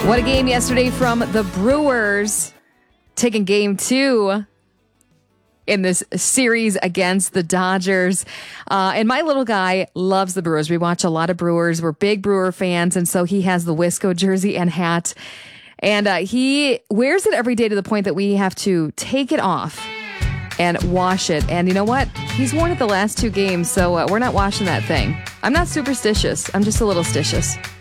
What a game yesterday from the Brewers, taking game 2 in this series against the Dodgers. And my little guy loves the Brewers. We watch a lot of Brewers. We're big Brewer fans. And so he has the Wisco jersey and hat. And he wears it every day to the point that we have to take it off and wash it. And you know what? He's worn it the last 2 games. So we're not washing that thing. I'm not superstitious. I'm just a little stitious.